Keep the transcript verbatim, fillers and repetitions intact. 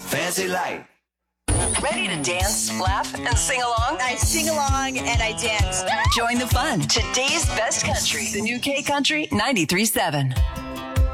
Fancy light. Ready to dance, laugh, and sing along? I sing along and I dance. Join the fun. Today's best country. The new K Country ninety-three point seven.